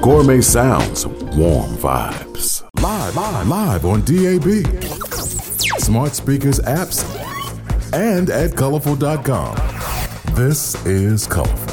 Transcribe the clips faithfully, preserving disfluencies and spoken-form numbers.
Gourmet sounds, warm vibes. Live, live, live on D A B, smart speakers, apps, and at colorful dot com. This is Colorful.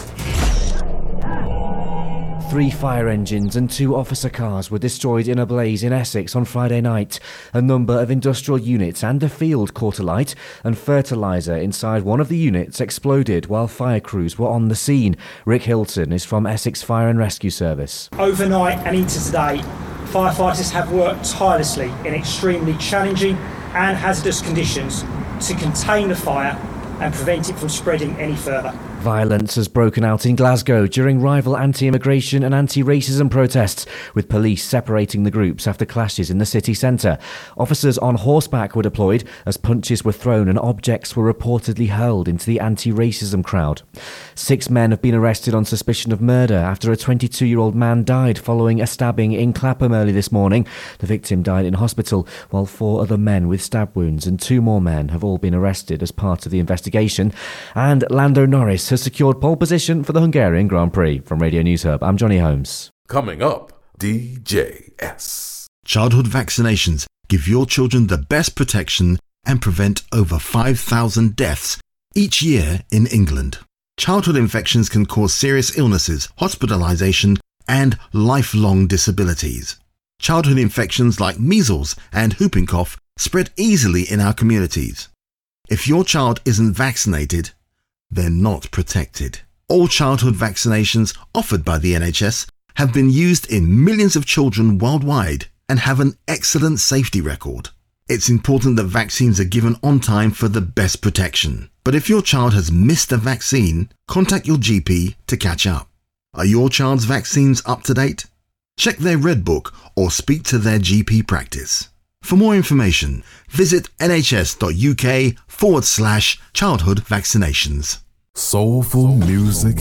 Three fire engines and two officer cars were destroyed in a blaze in Essex on Friday night. A number of industrial units and a field caught alight, and fertiliser inside one of the units exploded while fire crews were on the scene. Rick Hilton is from Essex Fire and Rescue Service. Overnight and into today, firefighters have worked tirelessly in extremely challenging and hazardous conditions to contain the fire and prevent it from spreading any further. Violence has broken out in Glasgow during rival anti-immigration and anti-racism protests, with police separating the groups after clashes in the city centre. Officers on horseback were deployed as punches were thrown and objects were reportedly hurled into the anti-racism crowd. Six men have been arrested on suspicion of murder after a twenty-two-year-old man died following a stabbing in Clapham early this morning. The victim died in hospital, while four other men with stab wounds and two more men have all been arrested as part of the investigation. And Lando Norris has secured pole position for the Hungarian Grand Prix. From Radio News Hub, I'm Johnny Holmes. Coming up, D J S. Childhood vaccinations give your children the best protection and prevent over five thousand deaths each year in England. Childhood infections can cause serious illnesses, hospitalisation, and lifelong disabilities. Childhood infections like measles and whooping cough spread easily in our communities. If your child isn't vaccinated, they're not protected. All childhood vaccinations offered by the N H S have been used in millions of children worldwide and have an excellent safety record. It's important that vaccines are given on time for the best protection. But if your child has missed a vaccine, contact your G P to catch up. Are your child's vaccines up to date? Check their Red Book or speak to their G P practice. For more information, visit nhs.uk forward slash childhood vaccinations. Soulful music.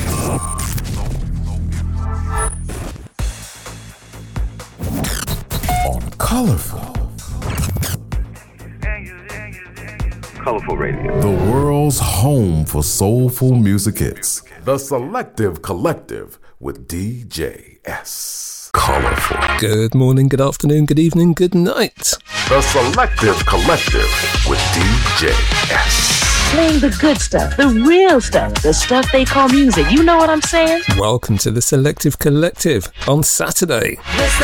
On Colorful. Colorful Radio. The world's home for soulful music hits. The Selective Collective with D J S. Colorful. Good morning, good afternoon, good evening, good night. The Selective Collective with D J S. Playing the good stuff, the real stuff, the stuff they call music. You know what I'm saying? Welcome to the Selective Collective on Saturday.